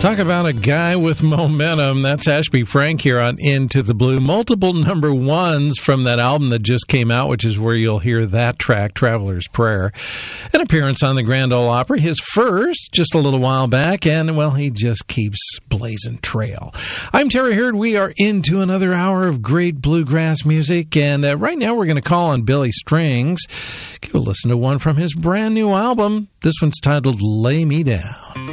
Talk about a guy with momentum. That's Ashby Frank here on Into the Blue. Multiple number ones from that album that just came out, which is where you'll hear that track, Traveler's Prayer. An appearance on the Grand Ole Opry, his first, just a little while back, and, well, he just keeps blazing trail. I'm Terry Hurd. We are into another hour of great bluegrass music, and right now we're going to call on Billy Strings. Give a listen to one from his brand new album. This one's titled Lay Me Down.